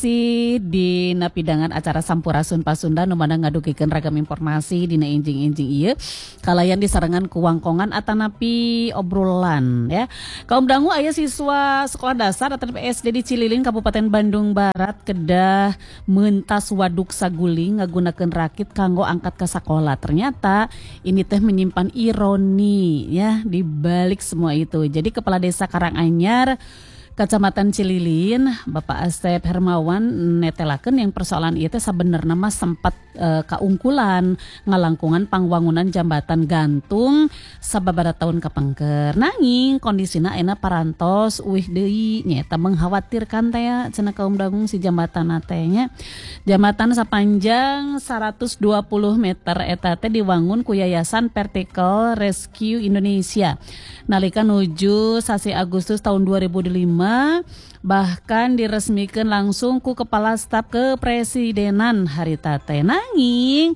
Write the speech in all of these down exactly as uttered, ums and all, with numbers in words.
Si di napidangan acara Sampurasun Pasunda nu mana ngadugikeun ragam informasi dina enjing-enjing ieu kalayan disarengan ku wangkongan atanapi obrolan ya. Kaum dangu aya siswa sekolah dasar atau S D di Cililin Kabupaten Bandung Barat kedah meuntas waduk saguling ngagunakeun rakit kanggo angkat ka sakola. Ternyata ini teh menyimpan ironi ya di balik semua itu. Jadi Kepala Desa Karanganyar Kecamatan Cililin, Bapak Asep Hermawan netelakeun yang persoalan ieu teh sabenerna mah sempat e, kaungkulan ngalangkungan pangwangunan jambatan gantung sababaraha taun kapengker. Nanging kondisina ayeuna parantos uih deui nyaeta mengkhawatirkan teh cenah kaum dangu si jambatan teh nya. Jambatan sapanjang seratus dua puluh meter eta teh diwangun ku Yayasan Vertical Rescue Indonesia. Nalika nuju sasi Agustus tahun dua ribu lima bahkan diresmikan langsung ku Kepala Staf Kepresidenan harita teh. Nanging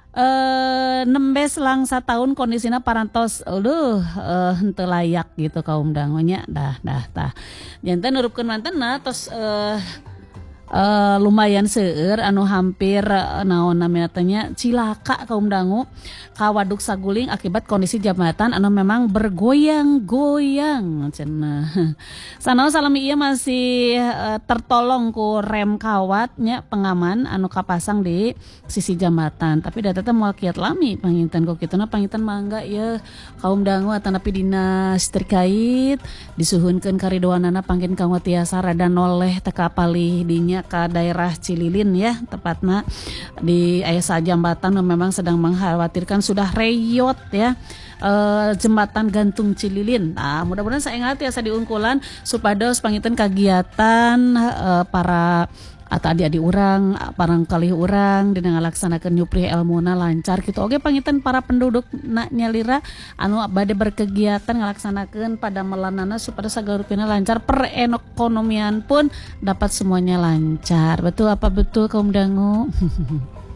eh nembes langsa tahun kondisina parantos aduh eh, henteu layak gitu kaum dangu nya dah dah tah. Janten nurupkeun mantena tos eh Uh, lumayan seueur anu hampir uh, naon namanya tanya cilaka kaum dangu ka waduk saguling akibat kondisi jambatan anu memang bergoyang-goyang cenah. Sanaos salami ieu masih uh, tertolong ku rem kawatnya pengaman anu kapasang di sisi jambatan, tapi data teh moal kiat lami panginten ku kituna panginten mangga ieu kaum dangu atanapi dinas terkait disuhunkeun karidoanana panggen kanggo tiasa rada noleh teh kapalih dinya ke daerah Cililin ya, tepatnya di aya jambatan memang sedang mengkhawatirkan sudah reyot ya e, jembatan gantung Cililin. Nah, mudah-mudahan saya ingat ya saya diungkulan supados panginten kagiatan e, para atau adik-adik urang, barangkali urang dina ngalaksanakeun nyuprih elmuna lancar gitu. Oke panginten para penduduk na nyalira anu bade berkegiatan ngalaksanakeun pada melanana supaya sagarupina lancar, perekonomian pun dapat semuanya lancar. Betul apa betul kaum dangu?